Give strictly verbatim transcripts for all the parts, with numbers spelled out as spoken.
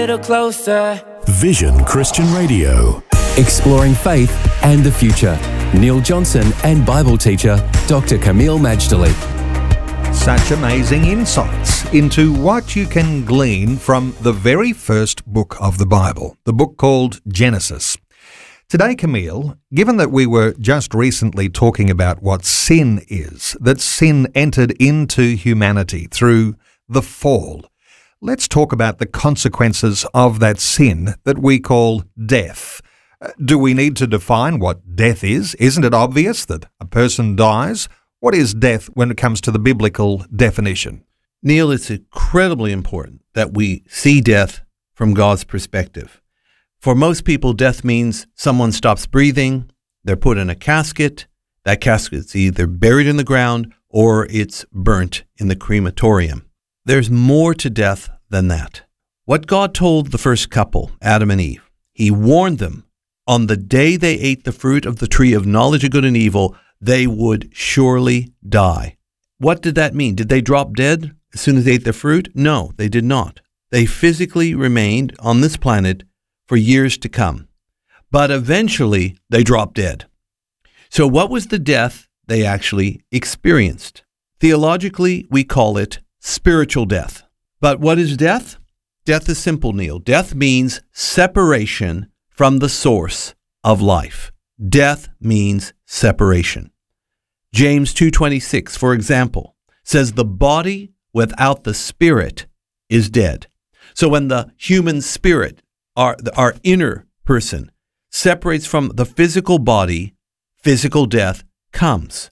little closer. Vision Christian Radio. Exploring faith and the future. Neil Johnson and Bible teacher Doctor Kameel Majdali. Such amazing insights into what you can glean from the very first book of the Bible, the book called Genesis. Today, Kameel, given that we were just recently talking about what sin is, that sin entered into humanity through the fall, let's talk about the consequences of that sin that we call death. Do we need to define what death is? Isn't it obvious that a person dies? What is death when it comes to the biblical definition? Neil, it's incredibly important that we see death from God's perspective. For most people, death means someone stops breathing, they're put in a casket, that casket's either buried in the ground or it's burnt in the crematorium. There's more to death than that. What God told the first couple, Adam and Eve, He warned them on the day they ate the fruit of the tree of knowledge of good and evil, they would surely die. What did that mean? Did they drop dead as soon as they ate the fruit? No, they did not. They physically remained on this planet for years to come. But eventually, they dropped dead. So what was the death they actually experienced? Theologically, we call it spiritual death. But what is death? Death is simple, Neil. Death means separation from the source of life. Death means separation. James two twenty-six, for example, says the body without the spirit is dead. So when the human spirit, our, our inner person, separates from the physical body, physical death comes.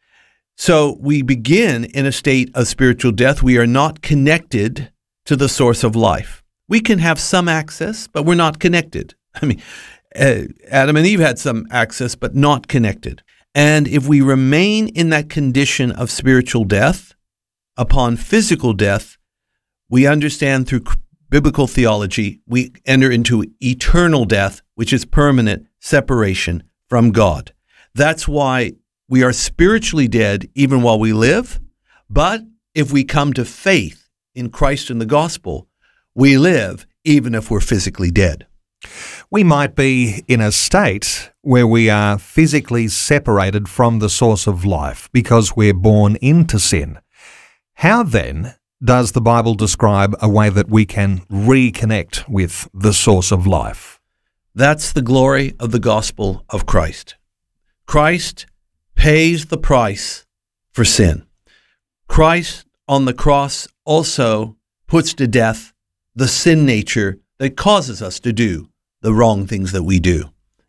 So we begin in a state of spiritual death. We are not connected to the source of life. We can have some access, but we're not connected. I mean, uh, Adam and Eve had some access, but not connected. And if we remain in that condition of spiritual death, upon physical death, we understand through biblical theology, we enter into eternal death, which is permanent separation from God. That's why we are spiritually dead even while we live. But if we come to faith in Christ and the gospel, we live even if we're physically dead. We might be in a state where we are physically separated from the source of life because we're born into sin. How then does the Bible describe a way that we can reconnect with the source of life? That's the glory of the gospel of Christ. Christ pays the price for sin. Christ on the cross also puts to death the sin nature that causes us to do the wrong things that we do.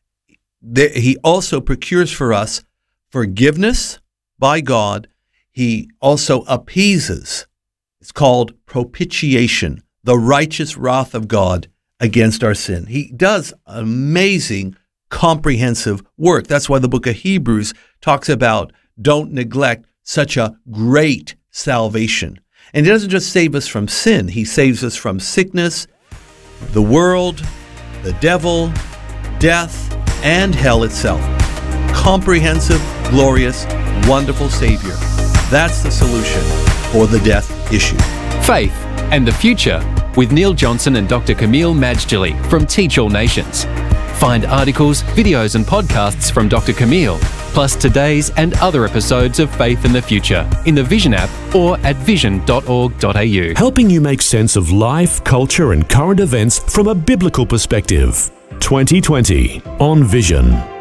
He also procures for us forgiveness by God. He also appeases. It's called propitiation, the righteous wrath of God against our sin. He does amazing, comprehensive work. That's why the book of Hebrews talks about don't neglect such a great salvation. And He doesn't just save us from sin. He saves us from sickness, the world, the devil, death, and hell itself. Comprehensive, glorious, wonderful Savior. That's the solution for the death issue. Faith and the future with Neil Johnson and Doctor Kameel Majdali from Teach All Nations. Find articles, videos and podcasts from Doctor Kameel, plus today's and other episodes of Faith in the Future in the Vision app or at vision dot org dot a u. Helping you make sense of life, culture and current events from a biblical perspective. twenty twenty on Vision.